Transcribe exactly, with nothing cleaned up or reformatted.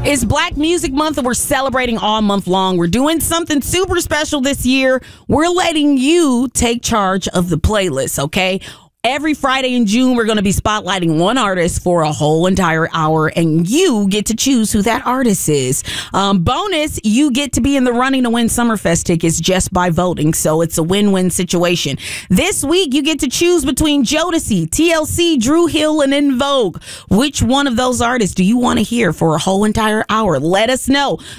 It's Black Music Month and we're celebrating all month long. We're doing something super special this year. We're letting you take charge of the playlist, okay? Every Friday in June, we're going to be spotlighting one artist for a whole entire hour, and you get to choose who that artist is. Um, bonus, you get to be in the running to win Summerfest tickets just by voting, so it's a win-win situation. This week, you get to choose between Jodeci, T L C, Dru Hill, and En Vogue. Which one of those artists do you want to hear for a whole entire hour? Let us know.